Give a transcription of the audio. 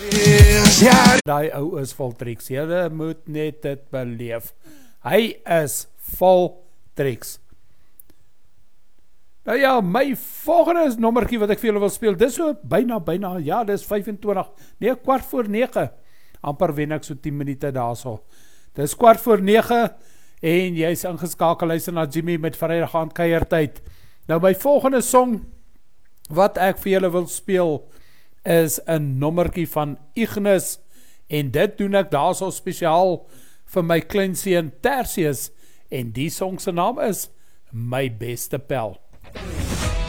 Daai ou is vol triks, julle moet net dit beleef. Hy is vol triks. Nou ja, my volgende nommertjie wat ek vir julle wil speel, dis so byna, ja, dis 25, nee, 8:45, amper wen ek so 10 minute daar so. Dis 8:45, en jy is ingeskakel, luister na Jimmy met Vrydag aand kuiertyd. Nou my volgende song, wat ek vir julle wil speel, is 'n nommertjie van Ignis, en dit doen ek daar so spesiaal vir my kleinseun Tertius, en die song se naam is My Beste Pel.